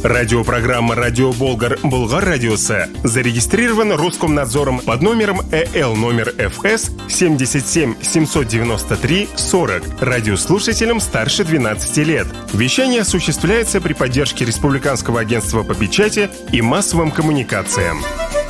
Радиопрограмма «Радио Болгар» Булгар Радиосы зарегистрирована Роскомнадзором под номером ЭЛ номер ФС 77 793 40 радиослушателям старше 12 лет. Вещание осуществляется при поддержке Республиканского агентства по печати и массовым коммуникациям.